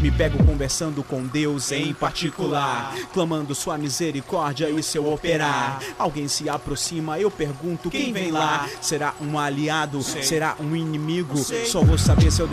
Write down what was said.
Me pego conversando com Deus em particular, clamando sua misericórdia e seu operar. Alguém se aproxima, eu pergunto quem vem lá. Será um aliado? Será um inimigo? Só vou saber se eu